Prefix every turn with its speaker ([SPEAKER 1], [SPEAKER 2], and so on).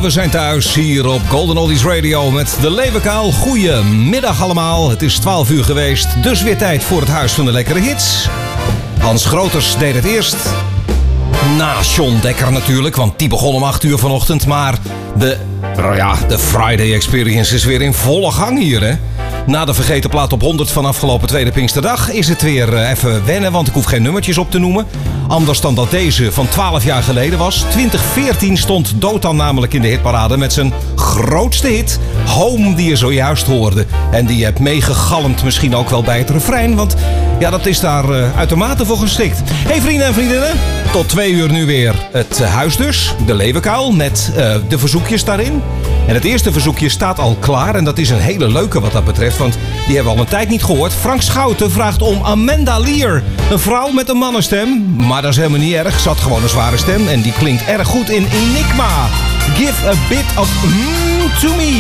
[SPEAKER 1] we zijn thuis hier op Golden Oldies Radio met de Leeuwenkuil. Goedemiddag allemaal, het is 12 uur geweest, dus weer tijd voor het Huis van de Lekkere Hits. Hans Groters deed het eerst. Na John Dekker natuurlijk, want die begon om 8 uur vanochtend. Maar de Friday Experience is weer in volle gang hier, hè. Na de vergeten plaat op 100 van afgelopen tweede Pinksterdag is het weer even wennen, want ik hoef geen nummertjes op te noemen. Anders dan dat deze van 12 jaar geleden was. 2014 stond Dotan namelijk in de hitparade met zijn grootste hit, Home, die je zojuist hoorde. En die je hebt meegegalmd misschien ook wel bij het refrein, want ja, dat is daar uitermate voor geschikt. Hey vrienden en vriendinnen, tot 2 uur nu weer het huis dus, de Leeuwenkuil, met de verzoekjes daarin. En het eerste verzoekje staat al klaar en dat is een hele leuke wat dat betreft, want die hebben we al een tijd niet gehoord. Frank Schouten vraagt om Amanda Lear, een vrouw met een mannenstem. Maar dat is helemaal niet erg, ze had gewoon een zware stem en die klinkt erg goed in Enigma. Give a bit of to me.